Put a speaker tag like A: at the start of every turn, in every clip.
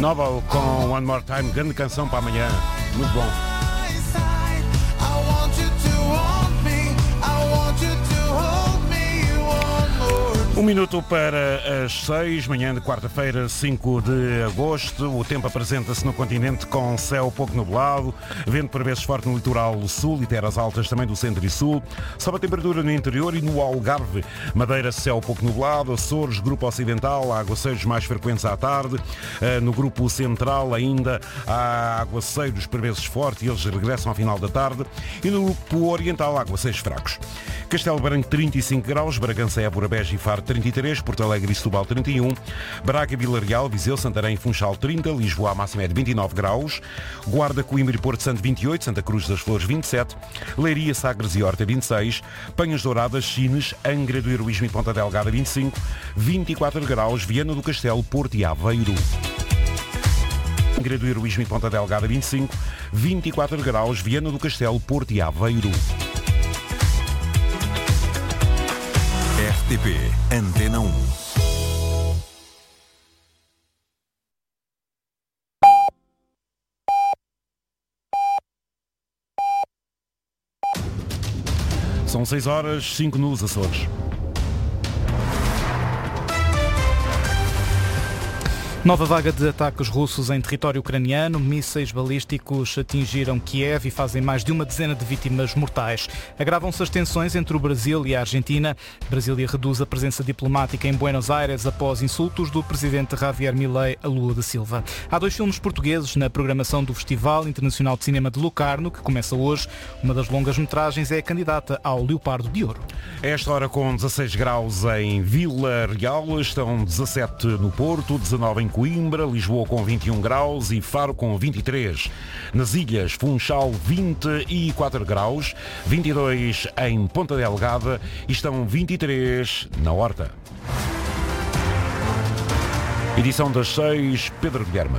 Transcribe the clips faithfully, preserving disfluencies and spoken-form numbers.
A: Novel com One More Time, grande canção para amanhã. Muito bom. Um minuto para as seis, manhã de quarta-feira, cinco de agosto. O tempo apresenta-se no continente com céu pouco nublado, vento por vezes forte no litoral sul e terras altas também do centro e sul. Sobe a temperatura no interior e no Algarve. Madeira, céu pouco nublado. Açores, grupo ocidental, há aguaceiros mais frequentes à tarde. No grupo central ainda há aguaceiros por vezes fortes e eles regressam ao final da tarde. E no grupo oriental há aguaceiros fracos. Castelo Branco trinta e cinco graus, Bragança, Évora, Beja e Faro trinta e três, Porto Alegre e Setúbal trinta e um, Braga, Vila Real, Viseu, Santarém e Funchal trinta, Lisboa a máxima é de vinte e nove graus, Guarda, Coimbra e Porto Santo vinte e oito, Santa Cruz das Flores vinte e sete, Leiria, Sagres e Horta vinte e seis, Penhas Douradas, Sines, Angra do Heroísmo e Ponta Delgada vinte e cinco, vinte e quatro graus, Viana do Castelo, Porto e Aveiro. Angra do Heroísmo e Ponta Delgada vinte e cinco, vinte e quatro graus, Viana do Castelo, Porto e Aveiro.
B: R T P Antena um.
A: São seis horas, cinco nos Açores.
C: Nova vaga de ataques russos em território ucraniano. Mísseis balísticos atingiram Kiev e fazem mais de uma dezena de vítimas mortais. Agravam-se as tensões entre o Brasil e a Argentina. Brasília reduz a presença diplomática em Buenos Aires após insultos do presidente Javier Milei a Lula da Silva. Há dois filmes portugueses na programação do Festival Internacional de Cinema de Locarno, que começa hoje. Uma das longas-metragens é a candidata ao Leopardo de Ouro.
A: A esta hora com dezasseis graus em Vila Real, estão dezassete no Porto, dezanove em Coimbra, Lisboa com vinte e um graus e Faro com vinte e três. Nas ilhas, Funchal vinte e quatro graus, vinte e dois em Ponta Delgada e estão vinte e três na Horta. Edição das seis, Pedro Guilherme.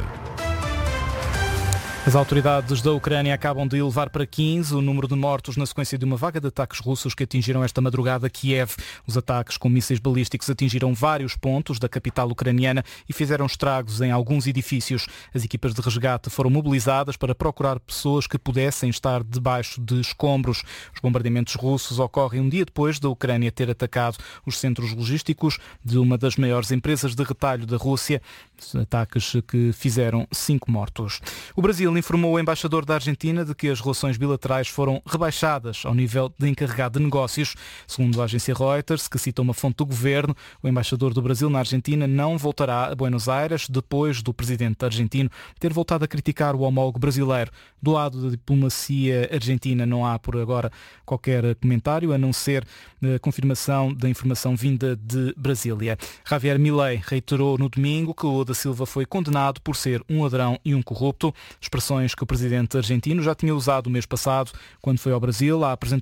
C: As autoridades da Ucrânia acabam de elevar para quinze o número de mortos na sequência de uma vaga de ataques russos que atingiram esta madrugada Kiev. Os ataques com mísseis balísticos atingiram vários pontos da capital ucraniana e fizeram estragos em alguns edifícios. As equipas de resgate foram mobilizadas para procurar pessoas que pudessem estar debaixo de escombros. Os bombardeamentos russos ocorrem um dia depois da Ucrânia ter atacado os centros logísticos de uma das maiores empresas de retalho da Rússia. Ataques que fizeram cinco mortos. O Brasil informou o embaixador da Argentina de que as relações bilaterais foram rebaixadas ao nível de encarregado de negócios. Segundo a agência Reuters, que cita uma fonte do governo, o embaixador do Brasil na Argentina não voltará a Buenos Aires depois do presidente argentino ter voltado a criticar o homólogo brasileiro. Do lado da diplomacia argentina não há por agora qualquer comentário, a não ser a confirmação da informação vinda de Brasília. Javier Milei reiterou no domingo que Lula da Silva foi condenado por ser um ladrão e um corrupto. Expressões que o presidente argentino já tinha usado o mês passado, quando foi ao Brasil à apresentação